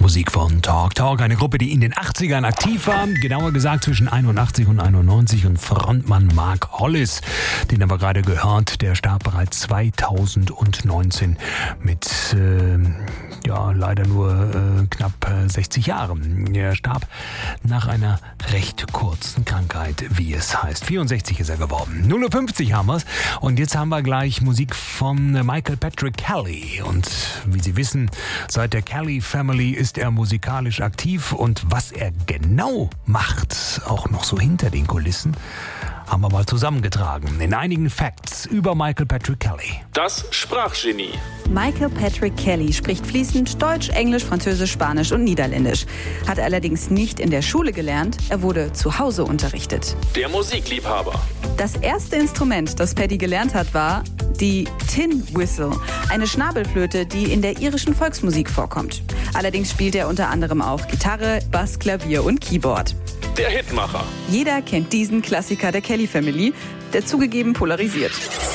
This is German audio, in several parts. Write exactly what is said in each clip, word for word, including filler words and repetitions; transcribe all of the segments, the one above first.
Musik von Talk Talk, eine Gruppe, die in den achtzigern aktiv war, genauer gesagt zwischen einundachtzig und einundneunzig, und Frontmann Mark Hollis, den haben wir gerade gehört, der starb bereits zweitausendneunzehn mit äh, ja leider nur äh, knapp äh, sechzig Jahren. Er starb nach einer recht kurzen Krankheit, wie es heißt. vierundsechzig ist er geworden. null Uhr fünfzig haben wir's, und jetzt haben wir gleich Musik von Michael Patrick Kelly, und wie Sie wissen, seit der Kelly Family ist er musikalisch aktiv, und was er genau macht, auch noch so hinter den Kulissen, haben wir mal zusammengetragen in einigen Facts über Michael Patrick Kelly. Das Sprachgenie. Michael Patrick Kelly spricht fließend Deutsch, Englisch, Französisch, Spanisch und Niederländisch. Hat allerdings nicht in der Schule gelernt, er wurde zu Hause unterrichtet. Der Musikliebhaber. Das erste Instrument, das Paddy gelernt hat, war die Tin Whistle, eine Schnabelflöte, die in der irischen Volksmusik vorkommt. Allerdings spielt er unter anderem auch Gitarre, Bass, Klavier und Keyboard. Der Hitmacher. Jeder kennt diesen Klassiker der Kelly Family, der zugegeben polarisiert.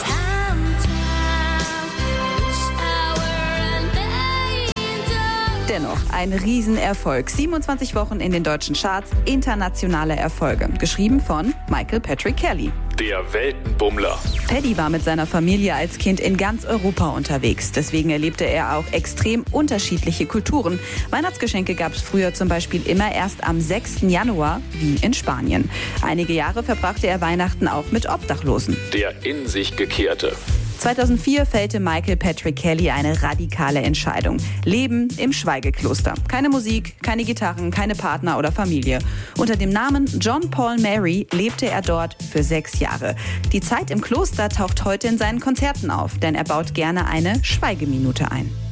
Dennoch ein Riesenerfolg. siebenundzwanzig Wochen in den deutschen Charts, internationale Erfolge. Geschrieben von Michael Patrick Kelly. Der Weltenbummler. Paddy war mit seiner Familie als Kind in ganz Europa unterwegs. Deswegen erlebte er auch extrem unterschiedliche Kulturen. Weihnachtsgeschenke gab es früher zum Beispiel immer erst am sechsten Januar, wie in Spanien. Einige Jahre verbrachte er Weihnachten auch mit Obdachlosen. Der in sich Gekehrte. zweitausendvier fällte Michael Patrick Kelly eine radikale Entscheidung. Leben im Schweigekloster. Keine Musik, keine Gitarren, keine Partner oder Familie. Unter dem Namen John Paul Mary lebte er dort für sechs Jahre. Die Zeit im Kloster taucht heute in seinen Konzerten auf, denn er baut gerne eine Schweigeminute ein.